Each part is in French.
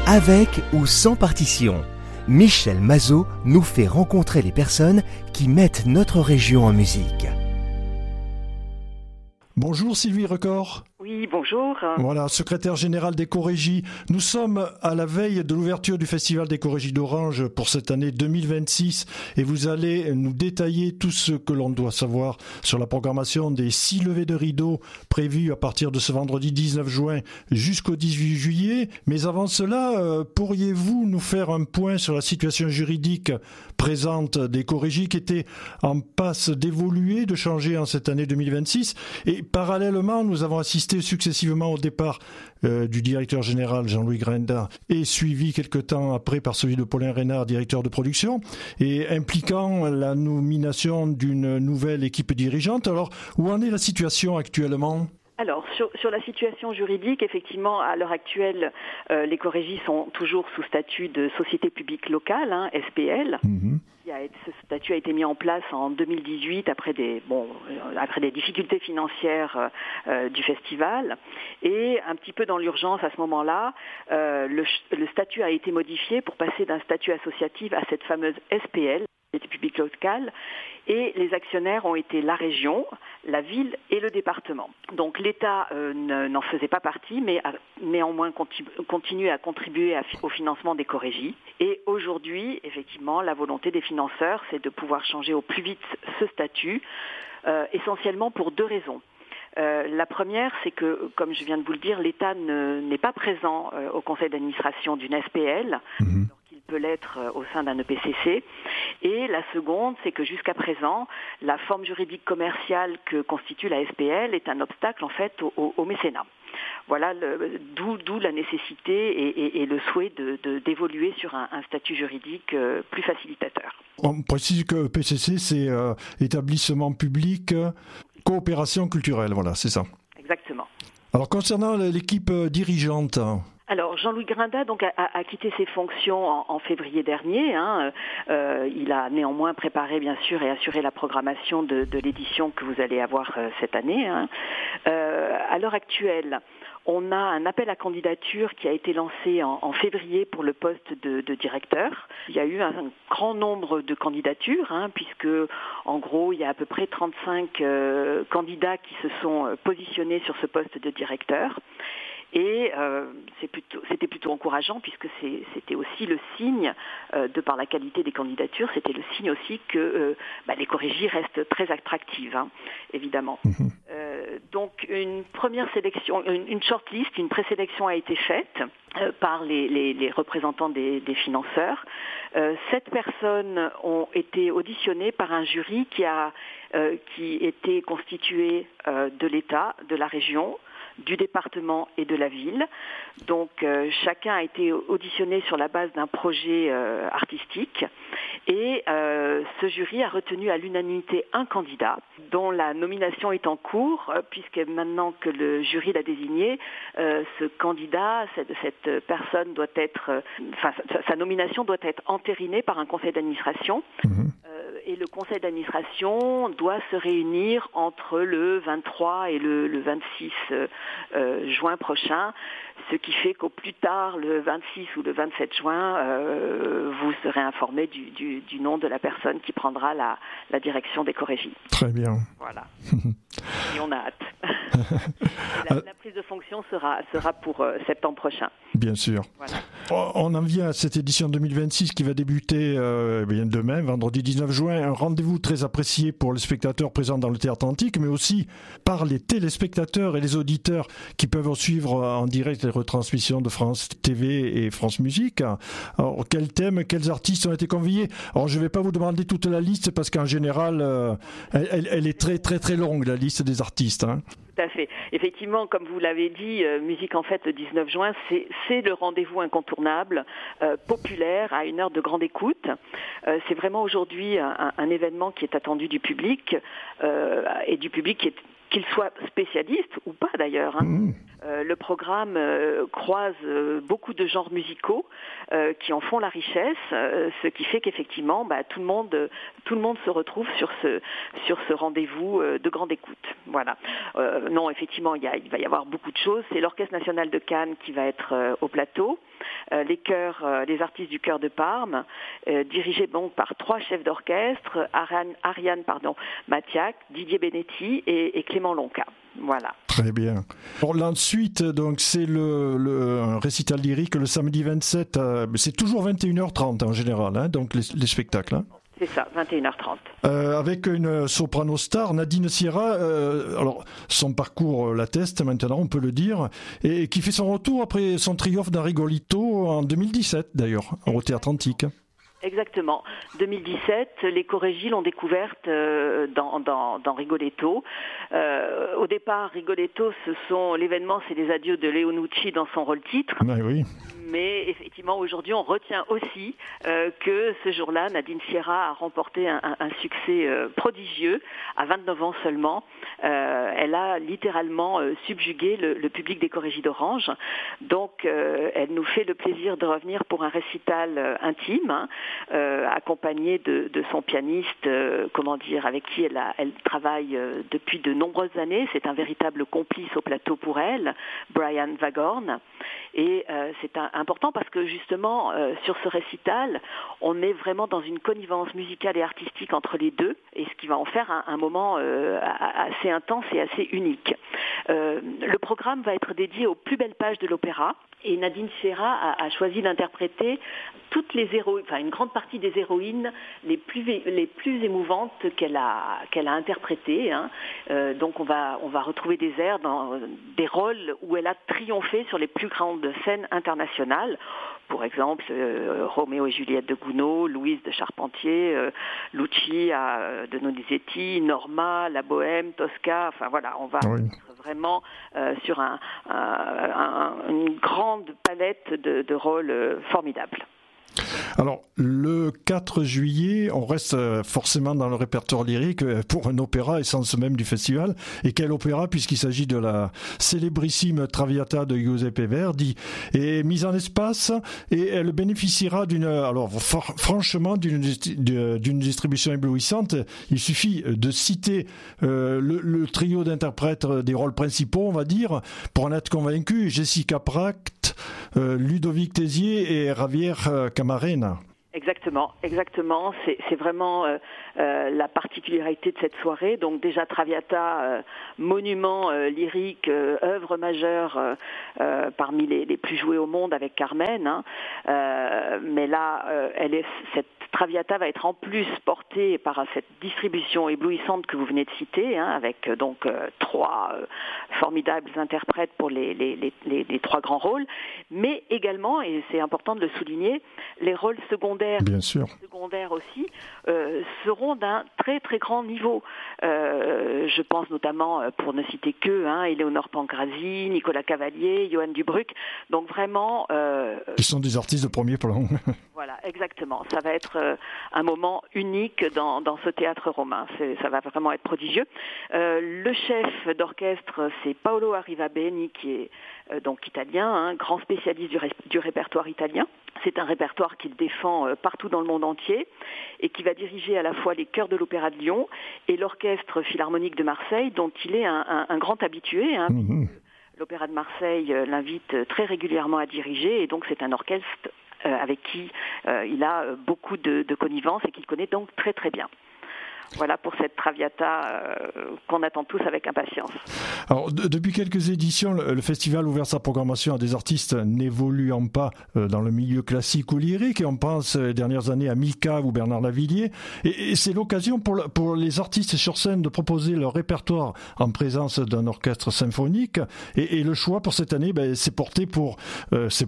Avec ou sans partition, Michel Mazot nous fait rencontrer les personnes qui mettent notre région en musique. Bonjour Sylvie Record. Oui, bonjour. Voilà, secrétaire générale d'Écorégie. Nous sommes à la veille de l'ouverture du Festival d'Écorégie d'Orange pour cette année 2026 et vous allez nous détailler tout ce que l'on doit savoir sur la programmation des 6 levées de rideaux prévues à partir de ce vendredi 19 juin jusqu'au 18 juillet. Mais avant cela, pourriez-vous nous faire un point sur la situation juridique présente d'Écorégie qui était en passe d'évoluer, de changer en cette année 2026 et parallèlement, nous avons assisté successivement au départ du directeur général Jean-Louis Grinda et suivi quelque temps après par celui de Paulin Reynard, directeur de production, et impliquant la nomination d'une nouvelle équipe dirigeante. Alors, où en est la situation actuellement ? Alors, sur la situation juridique, effectivement, à l'heure actuelle, les Écorégies sont toujours sous statut de société publique locale, SPL. Ce statut a été mis en place en 2018 après des difficultés financières du festival. Et un petit peu dans l'urgence à ce moment-là, le statut a été modifié pour passer d'un statut associatif à cette fameuse SPL, société publique locale, et les actionnaires ont été la région, la ville et le département. Donc l'État n'en faisait pas partie, mais a néanmoins continué à contribuer au financement d'Écorégie. Et aujourd'hui, effectivement, la volonté des financeurs, c'est de pouvoir changer au plus vite ce statut, essentiellement pour 2 raisons. La première, c'est que, comme je viens de vous le dire, l'État n'est pas présent au conseil d'administration d'une SPL, alors qu'il peut l'être au sein d'un EPCC. Et la seconde, c'est que jusqu'à présent, la forme juridique commerciale que constitue la SPL est un obstacle en fait au mécénat. Voilà, d'où la nécessité et le souhait d'évoluer sur un statut juridique plus facilitateur. On précise que EPCC, c'est établissement public, coopération culturelle, voilà, c'est ça. Exactement. Alors concernant l'équipe dirigeante. Alors Jean-Louis Grinda donc a quitté ses fonctions en février dernier. Il a néanmoins préparé bien sûr et assuré la programmation de l'édition que vous allez avoir cette année. À l'heure actuelle, on a un appel à candidature qui a été lancé en février pour le poste de directeur. Il y a eu un grand nombre de candidatures, puisque en gros il y a à peu près 35 candidats qui se sont positionnés sur ce poste de directeur. Et c'était plutôt encourageant puisque c'était aussi le signe, de par la qualité des candidatures, c'était le signe aussi que l'Écorégie reste très attractive, évidemment. Donc une première sélection, une shortlist, une présélection a été faite par les représentants des financeurs. 7 personnes ont été auditionnées par un jury qui était constitué de l'État, de la région, du département et de la ville. Donc chacun a été auditionné sur la base d'un projet artistique et ce jury a retenu à l'unanimité un candidat dont la nomination est en cours puisque maintenant que le jury l'a désigné, ce candidat, cette personne doit être, sa nomination doit être entérinée par un conseil d'administration. Et le conseil d'administration doit se réunir entre le 23 et le 26 juin prochain, ce qui fait qu'au plus tard, le 26 ou le 27 juin, vous serez informé du nom de la personne qui prendra la direction d'Écorégie. Très bien. Voilà. Et on a hâte. La prise de fonction sera pour septembre prochain. Bien sûr. Voilà. On en vient à cette édition 2026 qui va débuter demain, vendredi 19 juin. Un rendez-vous très apprécié pour les spectateurs présents dans le Théâtre Antique, mais aussi par les téléspectateurs et les auditeurs qui peuvent suivre en direct les retransmissions de France TV et France Musique. Alors, quels thèmes, quels artistes ont été conviés ? Alors, je ne vais pas vous demander toute la liste parce qu'en général, elle est très, très, très longue, la liste des artistes. Tout à fait. Effectivement, comme vous l'avez dit, Musique en Fête le 19 juin, c'est le rendez-vous incontournable, populaire, à une heure de grande écoute. C'est vraiment aujourd'hui un événement qui est attendu du public et du public qu'il soit spécialiste ou pas d'ailleurs. Le programme croise beaucoup de genres musicaux qui en font la richesse, ce qui fait qu'effectivement, tout le monde se retrouve sur ce rendez-vous de grande écoute. Voilà. Non, effectivement, il va y avoir beaucoup de choses. C'est l'Orchestre national de Cannes qui va être au plateau. Les artistes du chœur de Parme, dirigés donc par 3 chefs d'orchestre, Ariane Mathiac, Didier Benetti et Clément Lonca. Voilà. Très bien. Alors, ensuite, donc, c'est un récital lyrique le samedi 27. C'est toujours 21h30 en général, hein, donc les spectacles. Hein. C'est ça, 21h30. Avec une soprano star, Nadine Sierra, alors son parcours l'atteste maintenant, on peut le dire, et qui fait son retour après son triomphe d'un Rigolito en 2017 d'ailleurs, au Théâtre Antique. Exactement. 2017, les chorégies l'ont découverte dans Rigoletto. Au départ, Rigoletto, l'événement, c'est les adieux de Léo Nucci dans son rôle titre. Oui. Mais effectivement, aujourd'hui, on retient aussi que ce jour-là, Nadine Sierra a remporté un succès prodigieux à 29 ans seulement. Elle a littéralement subjugué le public des chorégies d'Orange. Donc, elle nous fait le plaisir de revenir pour un récital intime, accompagnée de son pianiste, avec qui elle travaille depuis de nombreuses années. C'est un véritable complice au plateau pour elle, Brian Waghorn. Et c'est important parce que justement, sur ce récital, on est vraiment dans une connivence musicale et artistique entre les deux, et ce qui va en faire un moment assez intense et assez unique. Le programme va être dédié aux plus belles pages de l'opéra, et Nadine Sierra a choisi d'interpréter une grande partie des héroïnes les plus émouvantes qu'elle a interprétées. Hein. Donc on va retrouver des airs dans des rôles où elle a triomphé sur les plus grandes scènes internationales. Pour exemple, Roméo et Juliette de Gounod, Louise de Charpentier, Lucia de Donizetti, Norma, La Bohème, Tosca. Enfin voilà, on va être vraiment sur une grande palette de rôles formidables. Alors, le 4 juillet, on reste forcément dans le répertoire lyrique pour un opéra, essence même du festival. Et quel opéra, puisqu'il s'agit de la célébrissime Traviata de Giuseppe Verdi, est mise en espace et elle bénéficiera franchement d'une distribution éblouissante. Il suffit de citer le trio d'interprètes des rôles principaux, on va dire, pour en être convaincu: Jessica Pratt, Ludovic Tézier et Javier Camarena. Exactement. C'est vraiment la particularité de cette soirée. Donc déjà Traviata, monument lyrique, œuvre majeure parmi les plus jouées au monde avec Carmen. Hein. Mais là, cette Traviata va être en plus portée par cette distribution éblouissante que vous venez de citer, hein, avec donc 3 formidables interprètes pour les 3 grands rôles, mais également, et c'est important de le souligner, les rôles secondaires, bien sûr, aussi, seront d'un très très grand niveau. Je pense notamment, pour ne citer que, Éléonore Pancrazi, Nicolas Cavalier, Johan Dubruck. Donc vraiment... Ils sont des artistes de premier plan. Voilà, exactement. Ça va être un moment unique dans ce théâtre romain. Ça va vraiment être prodigieux. Le chef d'orchestre, c'est Paolo Arrivabene, qui est donc italien, grand spécialiste du répertoire italien. C'est un répertoire qu'il défend partout dans le monde entier et qui va diriger à la fois les chœurs de l'Opéra de Lyon et l'Orchestre Philharmonique de Marseille, dont il est un grand habitué. Hein. L'Opéra de Marseille l'invite très régulièrement à diriger, et donc c'est un orchestre avec qui il a beaucoup de connivence et qu'il connaît donc très très bien. Voilà pour cette Traviata qu'on attend tous avec impatience. Alors, depuis quelques éditions, le festival a ouvert sa programmation à des artistes n'évoluant pas dans le milieu classique ou lyrique. Et on pense les dernières années à Mika ou Bernard Lavilliers. Et c'est l'occasion pour les artistes sur scène de proposer leur répertoire en présence d'un orchestre symphonique. Et le choix pour cette année, c'est porté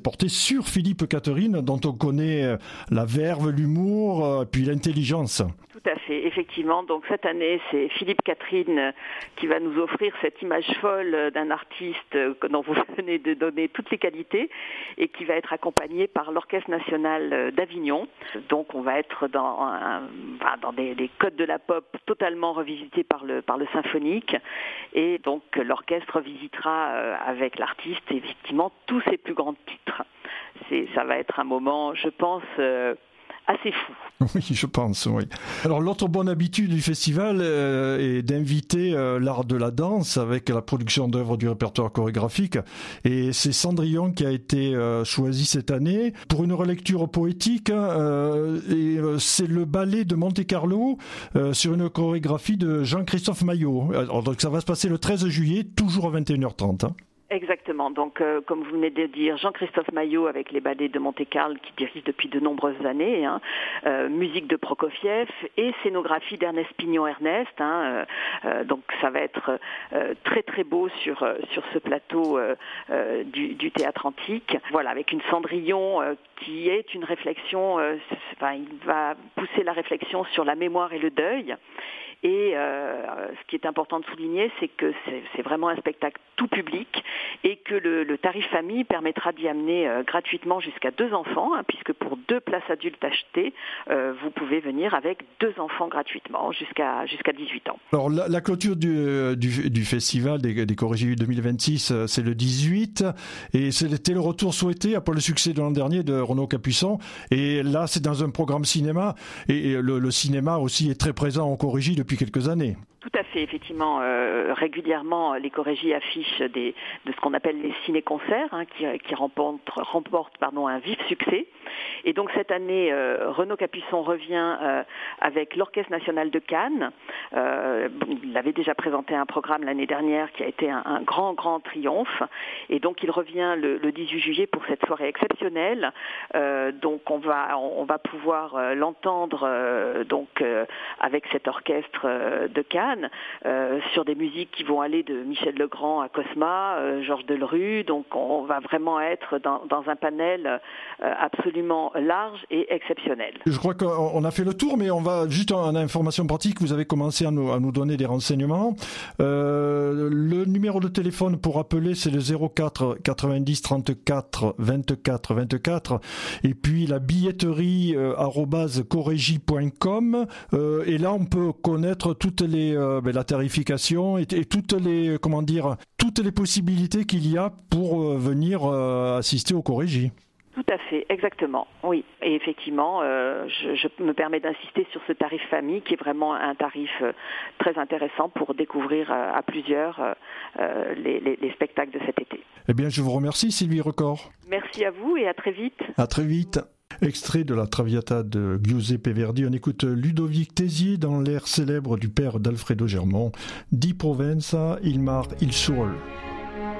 sur Philippe Catherine, dont on connaît la verve, l'humour, puis l'intelligence. Tout à fait, effectivement. Donc cette année, c'est Philippe Catherine qui va nous offrir cette image folle d'un artiste dont vous venez de donner toutes les qualités et qui va être accompagné par l'Orchestre national d'Avignon. Donc on va être dans des codes de la pop totalement revisités par le symphonique, et donc l'orchestre visitera avec l'artiste effectivement tous ses plus grands titres. Ça va être un moment, je pense, assez fou. Oui, je pense, oui. Alors, l'autre bonne habitude du festival est d'inviter l'art de la danse avec la production d'œuvres du répertoire chorégraphique. Et c'est Cendrillon qui a été choisi cette année pour une relecture poétique. C'est le ballet de Monte-Carlo sur une chorégraphie de Jean-Christophe Maillot. Alors, donc, ça va se passer le 13 juillet, toujours à 21h30. Exactement. Donc, comme vous venez de dire, Jean-Christophe Maillot avec les ballets de Monte-Carlo qui dirige depuis de nombreuses années, musique de Prokofiev et scénographie d'Ernest Pignon-Ernest. Donc, ça va être très très beau sur ce plateau du théâtre antique. Voilà, avec une Cendrillon qui est une réflexion. Il va pousser la réflexion sur la mémoire et le deuil. Et ce qui est important de souligner, c'est que c'est vraiment un spectacle tout public et que le tarif famille permettra d'y amener gratuitement jusqu'à 2 enfants, puisque pour 2 places adultes achetées, vous pouvez venir avec 2 enfants gratuitement jusqu'à 18 ans. Alors la clôture du festival des Chorégies 2026, c'est le 18, et c'était le retour souhaité après le succès de l'an dernier de Renaud Capuçon. Et là, c'est dans un programme cinéma, et le cinéma aussi est très présent en Chorégie depuis quelques années. Tout à fait, effectivement, régulièrement les chorégies affichent de ce qu'on appelle les ciné-concerts, qui remportent un vif succès. Et donc cette année, Renaud Capuçon revient avec l'Orchestre national de Cannes. Il avait déjà présenté un programme l'année dernière qui a été un grand triomphe. Et donc il revient le 18 juillet pour cette soirée exceptionnelle. Donc on va pouvoir l'entendre avec cet orchestre de Cannes. Sur des musiques qui vont aller de Michel Legrand à Cosma, Georges Delerue. Donc on va vraiment être dans un panel absolument large et exceptionnel. Je crois qu'on a fait le tour, mais on va juste en information pratique. Vous avez commencé à nous donner des renseignements. Le numéro de téléphone pour appeler, c'est le 04 90 34 24 24. Et puis la billetterie @chorégie.com. Et là, on peut connaître toutes la tarification et toutes les possibilités qu'il y a pour venir assister aux Chorégies. Tout à fait, exactement, oui. Et effectivement, je me permets d'insister sur ce tarif famille qui est vraiment un tarif très intéressant pour découvrir à plusieurs les spectacles de cet été. Eh bien, je vous remercie, Sylvie Record. Merci à vous et à très vite. À très vite. Extrait de la Traviata de Giuseppe Verdi, on écoute Ludovic Tézier dans l'air célèbre du père d'Alfredo Germont, Di Provenza, il mar il sole.